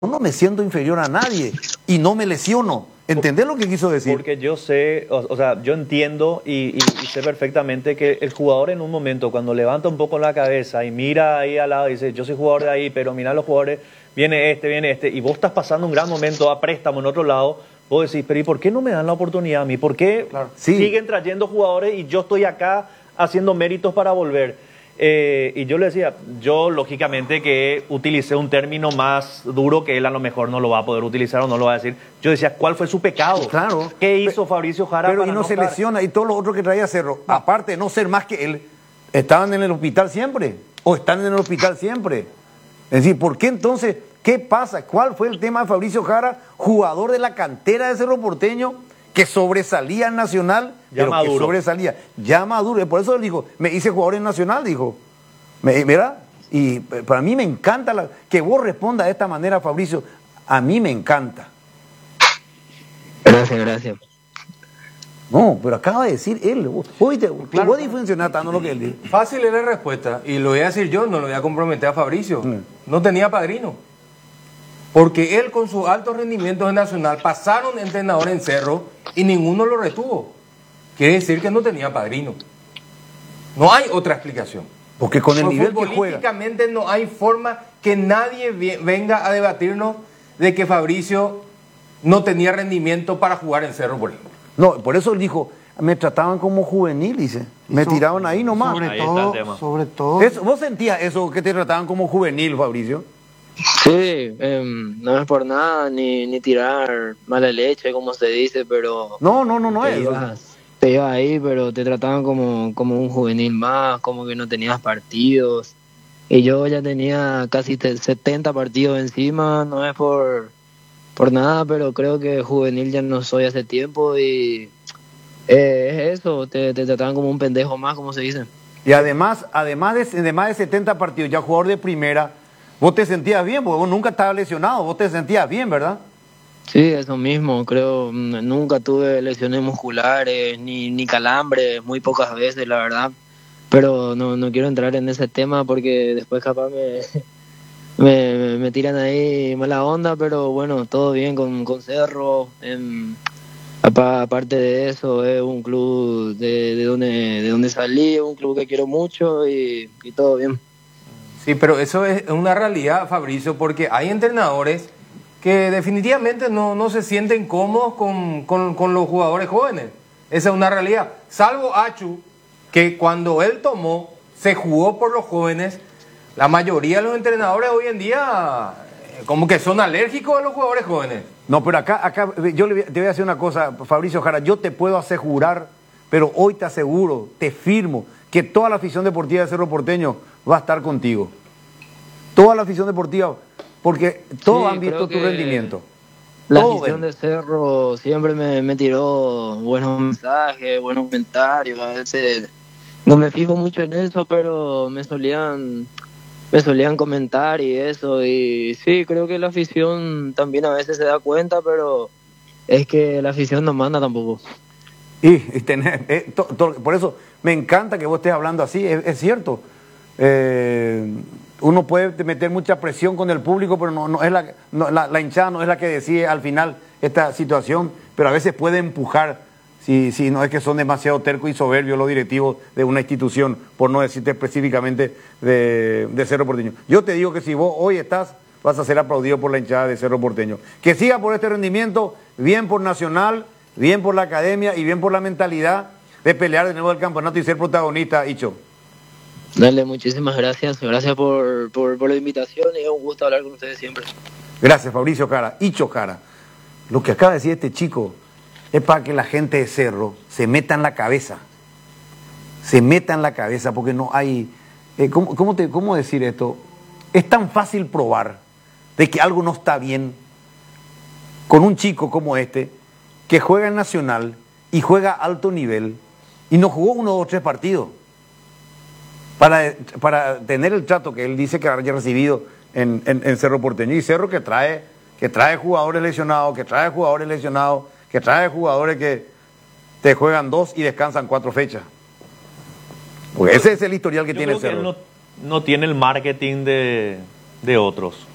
no me siento inferior a nadie y no me lesiono. ¿Entendés lo que quiso decir? Porque yo sé, o sea, yo entiendo y sé perfectamente que el jugador en un momento, cuando levanta un poco la cabeza y mira ahí al lado y dice, yo soy jugador de ahí, pero mira los jugadores, viene este, y vos estás pasando un gran momento a préstamo en otro lado, vos decís, pero ¿y por qué no me dan la oportunidad a mí? ¿Por qué siguen trayendo jugadores y yo estoy acá haciendo méritos para volver? Y yo le decía, yo lógicamente que utilicé un término más duro que él a lo mejor no lo va a poder utilizar o no lo va a decir. Yo decía, ¿cuál fue su pecado? Claro. ¿Qué hizo Fabricio Jara? Pero para y no se lesiona, y todos los otros que traía Cerro, aparte de no ser más que él, estaban en el hospital siempre, o están en el hospital siempre. Es decir, ¿por qué entonces? ¿Qué pasa? ¿Cuál fue el tema de Fabricio Jara, jugador de la cantera de Cerro Porteño, que sobresalía en Nacional, ya pero maduro. Que sobresalía, ya maduro? Por eso él dijo, me hice jugador en Nacional, dijo. ¿Verdad? Y para mí me encanta que vos respondas de esta manera, Fabricio. A mí me encanta. Gracias. No, pero acaba de decir él. Vos dimensionaste tanto lo que él dijo. Fácil es la respuesta. Y lo voy a decir yo, no lo voy a comprometer a Fabricio. No tenía padrino. Porque él con sus altos rendimientos en Nacional pasaron entrenadores en Cerro y ninguno lo retuvo. Quiere decir que no tenía padrino. No hay otra explicación. Porque con el nivel que juega. Políticamente no hay forma que nadie venga a debatirnos de que Fabricio no tenía rendimiento para jugar en Cerro, por ejemplo. No, por eso él dijo, me trataban como juvenil, dice. Me tiraban ahí nomás. Sobre todo. ¿Vos sentías eso que te trataban como juvenil, Fabricio? Sí, no es por nada, ni tirar mala leche, como se dice, pero... No es eso. Te ibas ahí, pero te trataban como un juvenil más, como que no tenías partidos. Y yo ya tenía casi 70 partidos encima, no es por nada, pero creo que juvenil ya no soy hace tiempo y es eso, te trataban como un pendejo más, como se dice. Y además de 70 partidos, ya jugador de primera, vos te sentías bien, porque vos nunca estabas lesionado, vos te sentías bien, ¿verdad? Sí, eso mismo, creo, nunca tuve lesiones musculares, ni calambres, muy pocas veces, la verdad. Pero no quiero entrar en ese tema porque después capaz me tiran ahí mala onda, pero bueno, todo bien con Cerro. Aparte de eso, es un club de donde salí, un club que quiero mucho y todo bien. Sí, pero eso es una realidad, Fabricio, porque hay entrenadores que definitivamente no se sienten cómodos con los jugadores jóvenes. Esa es una realidad. Salvo Achu, que cuando él tomó, se jugó por los jóvenes. La mayoría de los entrenadores hoy en día como que son alérgicos a los jugadores jóvenes. No, pero acá yo te voy a decir una cosa, Fabricio Jara, yo te puedo asegurar, pero hoy te aseguro, te firmo, que toda la afición deportiva de Cerro Porteño va a estar contigo. Toda la afición deportiva, porque todos han visto tu rendimiento. La afición de Cerro siempre me tiró buenos mensajes, buenos comentarios. A veces no me fijo mucho en eso, pero me solían comentar y eso. Y sí, creo que la afición también a veces se da cuenta, pero es que la afición no manda tampoco. Por eso me encanta que vos estés hablando así, es cierto. Uno puede meter mucha presión con el público, pero no es la hinchada no es la que decide al final esta situación, pero a veces puede empujar si no es que son demasiado tercos y soberbios los directivos de una institución, por no decirte específicamente de Cerro Porteño. Yo te digo que si vos hoy vas a ser aplaudido por la hinchada de Cerro Porteño. Que siga por este rendimiento, bien por Nacional, bien por la academia y bien por la mentalidad de pelear de nuevo el campeonato y ser protagonista, Icho. Dale, muchísimas gracias. Gracias por la invitación y es un gusto hablar con ustedes siempre. Gracias, Fabricio Jara. Icho Jara. Lo que acaba de decir este chico es para que la gente de Cerro se meta en la cabeza. Se meta en la cabeza porque no hay... ¿Cómo decir esto? Es tan fácil probar de que algo no está bien con un chico como este que juega en Nacional y juega a alto nivel y no jugó 1, 2, 3 partidos. Para tener el trato que él dice que haya recibido en Cerro Porteño. Y Cerro que trae jugadores lesionados, que trae jugadores que te juegan 2 y descansan 4 fechas. Porque ese es el historial que tiene Cerro. Yo creo que él no tiene el marketing de otros.